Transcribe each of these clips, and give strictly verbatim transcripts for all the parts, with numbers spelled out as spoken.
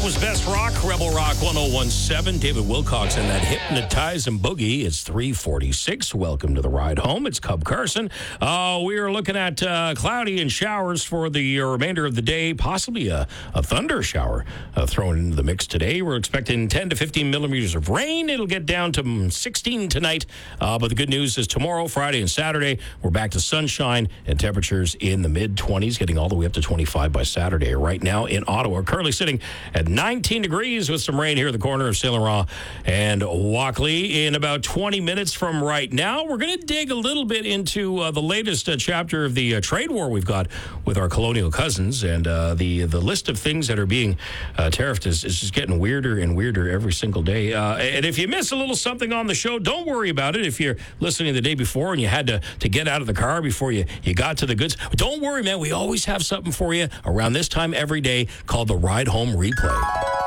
was Best Rock, Rebel Rock one oh one seven. David Wilcox and that Hypnotize and Boogie. It's three forty-six. Welcome to the ride home. It's Cub Carson. Uh, we are looking at uh, cloudy and showers for the remainder of the day, possibly a, a thunder shower uh, thrown into the mix today. We're expecting ten to fifteen millimeters of rain. It'll get down to sixteen tonight. Uh, but the good news is tomorrow, Friday, and Saturday, we're back to sunshine and temperatures in the mid-twenties, getting all the way up to twenty-five by Saturday. Right now in Ottawa, currently sitting at nineteen degrees with some rain here at the corner of Saint Laurent and Walkley. In about twenty minutes from right now, we're going to dig a little bit into uh, the latest uh, chapter of the uh, trade war we've got with our colonial cousins, and uh, the the list of things that are being uh, tariffed is, is just getting weirder and weirder every single day. Uh, and if you miss a little something on the show, don't worry about it. If you're listening the day before and you had to, to get out of the car before you, you got to the goods, don't worry, man. We always have something for you around this time every day called the Ride Home Replay.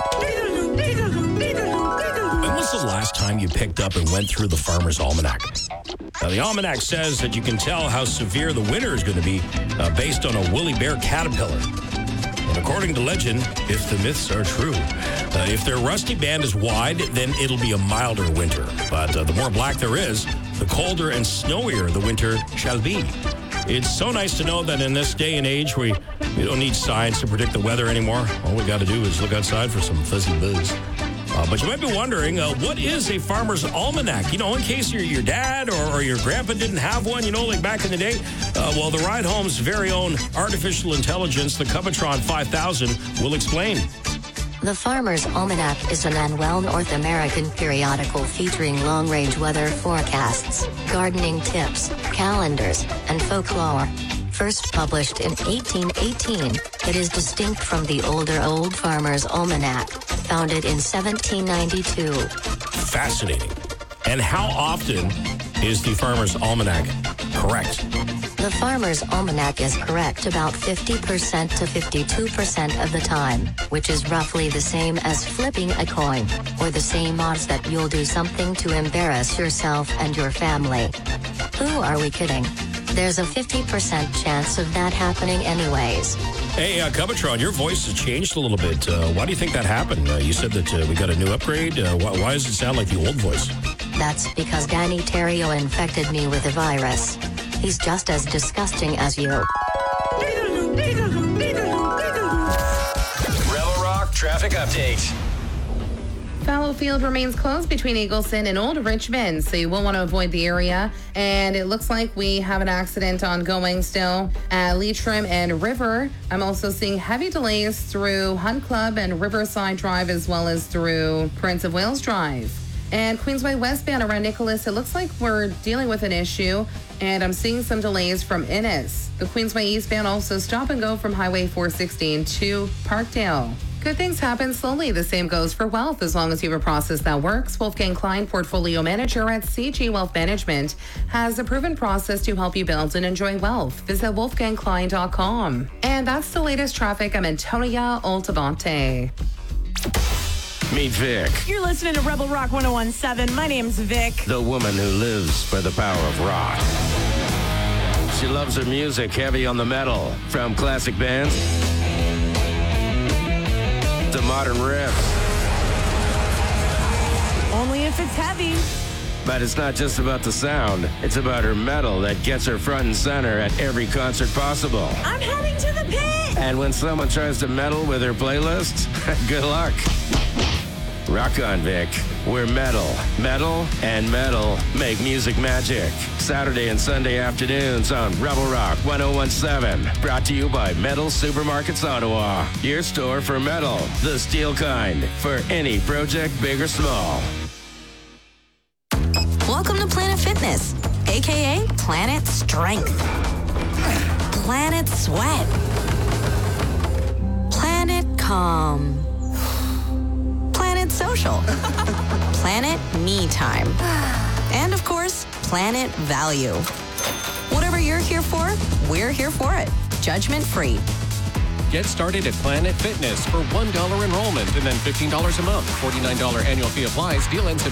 When was the last time you picked up and went through the Farmer's Almanac? Now, the Almanac says that you can tell how severe the winter is going to be uh, based on a woolly bear caterpillar. And according to legend, if the myths are true, uh, if their rusty band is wide, then it'll be a milder winter. But uh, the more black there is, the colder and snowier the winter shall be. It's so nice to know that in this day and age, we, we don't need science to predict the weather anymore. All we got to do is look outside for some fuzzy bugs. Uh, but you might be wondering, uh, what is a farmer's almanac? You know, in case your your dad or, or your grandpa didn't have one, you know, like back in the day. Uh, well, the Ride Home's very own artificial intelligence, the Cubitron five thousand, will explain. The Farmer's Almanac is an annual North American periodical featuring long-range weather forecasts, gardening tips, calendars, and folklore. First published in eighteen eighteen, it is distinct from the older Old Farmer's Almanac, founded in seventeen ninety-two. Fascinating. And how often is the Farmer's Almanac correct? The Farmer's Almanac is correct about fifty percent to fifty-two percent of the time, which is roughly the same as flipping a coin, or the same odds that you'll do something to embarrass yourself and your family. Who are we kidding? There's a fifty percent chance of that happening anyways. Hey, uh, Cubitron, your voice has changed a little bit. Uh, why do you think that happened? Uh, you said that uh, we got a new upgrade. Uh, why, why does it sound like the old voice? That's because Danny Terrio infected me with a virus. He's just as disgusting as you. Rebel Rock Traffic Update. Fallowfield remains closed between Eagleson and Old Richmond, so you will want to avoid the area. And it looks like we have an accident ongoing still at Leitrim and River. I'm also seeing heavy delays through Hunt Club and Riverside Drive, as well as through Prince of Wales Drive. And Queensway westbound around Nicholas, it looks like we're dealing with an issue, and I'm seeing some delays from Innis. The Queensway eastbound also stop and go from Highway four sixteen to Parkdale. Good things happen slowly. The same goes for wealth, as long as you have a process that works. Wolfgang Klein, portfolio manager at C G Wealth Management, has a proven process to help you build and enjoy wealth. Visit wolfgang klein dot com. And that's the latest traffic. I'm Antonia Altavante. Meet Vic, You're listening to Rebel Rock one oh one seven. My name's Vic. the woman who lives by the power of rock. She loves her music heavy on the metal, from classic bands to modern riffs. Only if it's heavy. But it's not just about the sound. It's about her metal that gets her front and center at every concert possible. I'm heading to the pit. And when someone tries to meddle with her playlist, good luck. Rock on, Vic. We're metal. Metal and metal make music magic. Saturday and Sunday afternoons on Rebel Rock one oh one seven. Brought to you by Metal Supermarkets Ottawa. Your store for metal, the steel kind, for any project, big or small. Welcome to Planet Fitness, aka Planet Strength, Planet Sweat, Planet Calm, Planet Social, Planet Me Time, and of course, Planet Value. Whatever you're here for, we're here for it. Judgment free. Get started at Planet Fitness for one dollar enrollment and then fifteen dollars a month. forty-nine dollars annual fee applies. Deal ends